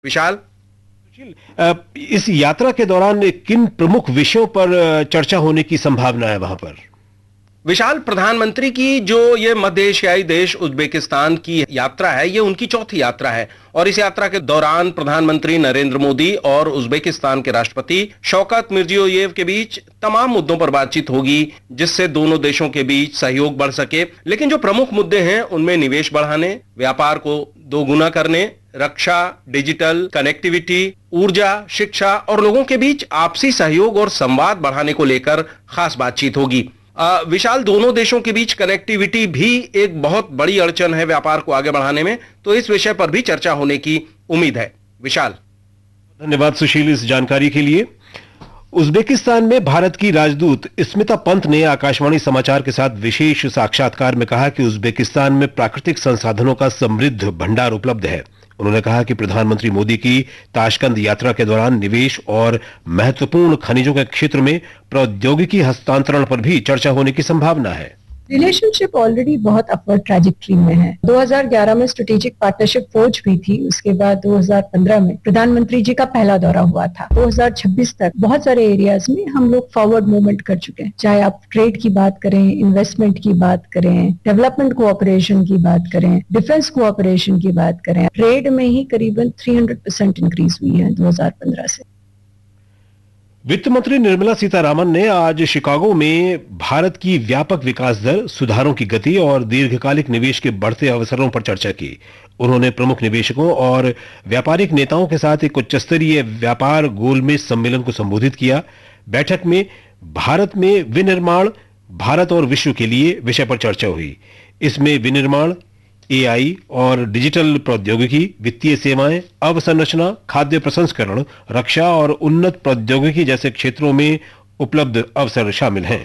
विशाल। इस यात्रा के दौरान किन प्रमुख विषयों पर चर्चा होने की संभावना है वहां पर? विशाल, प्रधानमंत्री की जो ये मध्य एशियाई देश उज्बेकिस्तान की यात्रा है, ये उनकी चौथी यात्रा है और इस यात्रा के दौरान प्रधानमंत्री नरेंद्र मोदी और उज्बेकिस्तान के राष्ट्रपति शौकत मिर्जियोयेव के बीच तमाम मुद्दों पर बातचीत होगी, जिससे दोनों देशों के बीच सहयोग बढ़ सके। लेकिन जो प्रमुख मुद्दे हैं उनमें निवेश बढ़ाने, व्यापार को दोगुना करने, रक्षा, डिजिटल कनेक्टिविटी, ऊर्जा, शिक्षा और लोगों के बीच आपसी सहयोग और संवाद बढ़ाने को लेकर खास बातचीत होगी। विशाल, दोनों देशों के बीच कनेक्टिविटी भी एक बहुत बड़ी अड़चन है व्यापार को आगे बढ़ाने में, तो इस विषय पर भी चर्चा होने की उम्मीद है। विशाल, धन्यवाद सुशील इस जानकारी के लिए। उज्बेकिस्तान में भारत की राजदूत स्मिता पंत ने आकाशवाणी समाचार के साथ विशेष साक्षात्कार में कहा कि उज्बेकिस्तान में प्राकृतिक संसाधनों का समृद्ध भंडार उपलब्ध है। उन्होंने कहा कि प्रधानमंत्री मोदी की ताशकंद यात्रा के दौरान निवेश और महत्वपूर्ण खनिजों के क्षेत्र में प्रौद्योगिकी हस्तांतरण पर भी चर्चा होने की संभावना है। रिलेशनशिप ऑलरेडी बहुत अपवर्ड ट्रैजेक्टरी में है। 2011 में स्ट्रेटेजिक पार्टनरशिप फौज हुई थी, उसके बाद 2015 में प्रधानमंत्री जी का पहला दौरा हुआ था। 2026 तक बहुत सारे एरियाज में हम लोग फॉरवर्ड मूवमेंट कर चुके हैं, चाहे आप ट्रेड की बात करें, इन्वेस्टमेंट की बात करें, डेवलपमेंट कोऑपरेशन की बात करें, डिफेंस कोऑपरेशन की बात करें। ट्रेड में ही करीबन 300% इंक्रीज हुई है 2015 से। वित्त मंत्री निर्मला सीतारामन ने आज शिकागो में भारत की व्यापक विकास दर, सुधारों की गति और दीर्घकालिक निवेश के बढ़ते अवसरों पर चर्चा की। उन्होंने प्रमुख निवेशकों और व्यापारिक नेताओं के साथ एक उच्च स्तरीय व्यापार गोलमेज सम्मेलन को संबोधित किया। बैठक में भारत में विनिर्माण, भारत और विश्व के लिए विषय पर चर्चा हुई। इसमें विनिर्माण, एआई और डिजिटल प्रौद्योगिकी, वित्तीय सेवाएं, अवसंरचना, खाद्य प्रसंस्करण, रक्षा और उन्नत प्रौद्योगिकी जैसे क्षेत्रों में उपलब्ध अवसर शामिल हैं।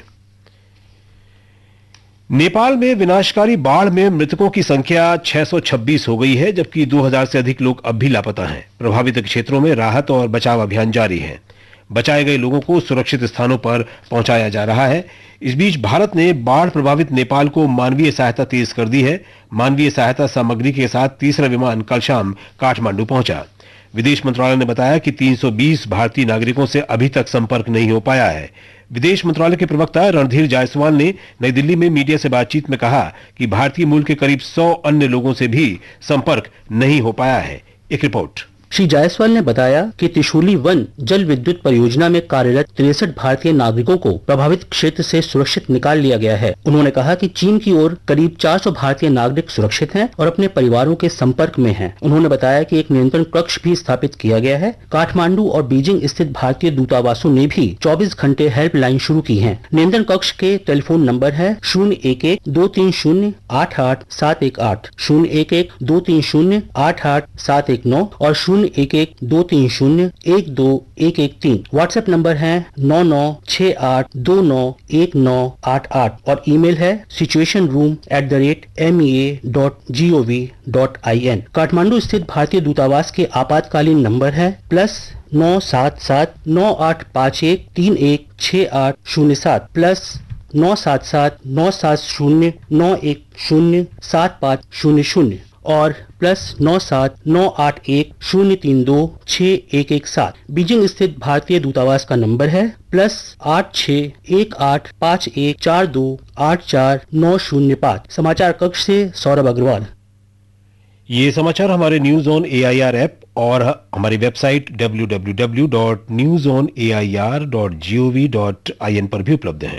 नेपाल में विनाशकारी बाढ़ में मृतकों की संख्या 626 हो गई है, जबकि 2000 से अधिक लोग अब भी लापता हैं। प्रभावित क्षेत्रों में राहत और बचाव अभियान जारी है। बचाए गए लोगों को सुरक्षित स्थानों पर पहुंचाया जा रहा है। इस बीच भारत ने बाढ़ प्रभावित नेपाल को मानवीय सहायता तेज कर दी है। मानवीय सहायता सामग्री के साथ तीसरा विमान कल शाम काठमांडू पहुंचा। विदेश मंत्रालय ने बताया कि 320 भारतीय नागरिकों से अभी तक संपर्क नहीं हो पाया है। विदेश मंत्रालय के प्रवक्ता रणधीर जायसवाल ने नई दिल्ली में मीडिया से बातचीत में कहा कि भारतीय मूल के करीब 100 अन्य लोगों से भी संपर्क नहीं हो पाया है। एक रिपोर्ट। श्री जायसवाल ने बताया कि त्रिशूली वन जल विद्युत परियोजना में कार्यरत 63 भारतीय नागरिकों को प्रभावित क्षेत्र से सुरक्षित निकाल लिया गया है। उन्होंने कहा कि चीन की ओर करीब 400 भारतीय नागरिक सुरक्षित हैं और अपने परिवारों के संपर्क में हैं। उन्होंने बताया कि एक नियंत्रण कक्ष भी स्थापित किया गया है। काठमांडू और बीजिंग स्थित भारतीय दूतावासों ने भी 24 घंटे हेल्पलाइन शुरू की है। नियंत्रण कक्ष के टेलीफोन नंबर है 011-230-88718, 011-230-88719 और 011-230-12113। व्हाट्सएप नंबर है 9968291988 और ईमेल है situationroom@mea.gov.in। काठमांडू स्थित भारतीय दूतावास के आपातकालीन नंबर है +977-9851-316807 +977-970-910-7500 और +97-981-032-6117। बीजिंग स्थित भारतीय दूतावास का नंबर है +8618514142849005। समाचार कक्ष से सौरभ अग्रवाल। ये समाचार हमारे न्यूज ऑन AIR ऐप और हमारी वेबसाइट www.newsonair.gov.in पर भी उपलब्ध हैं।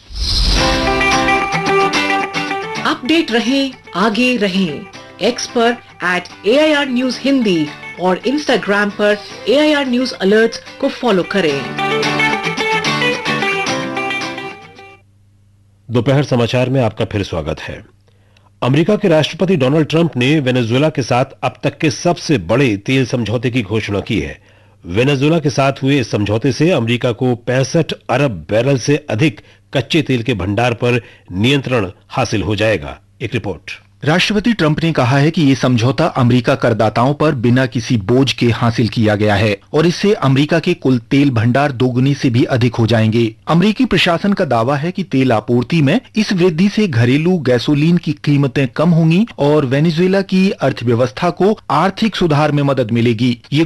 अपडेट रहे, आगे रहे। एक्स पर @AIR News हिंदी और इंस्टाग्राम पर AIR News अलर्ट्स को फॉलो करें। दोपहर समाचार में आपका फिर स्वागत है। अमेरिका के राष्ट्रपति डोनाल्ड ट्रंप ने वेनेजुएला के साथ अब तक के सबसे बड़े तेल समझौते की घोषणा की है। वेनेजुएला के साथ हुए इस समझौते से अमेरिका को 65 अरब बैरल से अधिक कच्चे तेल के भंडार पर नियंत्रण हासिल हो जाएगा। एक रिपोर्ट। राष्ट्रपति ट्रंप ने कहा है कि ये समझौता अमेरिका करदाताओं पर बिना किसी बोझ के हासिल किया गया है और इससे अमेरिका के कुल तेल भंडार दोगुनी से भी अधिक हो जाएंगे। अमेरिकी प्रशासन का दावा है कि तेल आपूर्ति में इस वृद्धि से घरेलू गैसोलीन की कीमतें कम होंगी और वेनेजुएला की अर्थव्यवस्था को आर्थिक सुधार में मदद मिलेगी। ये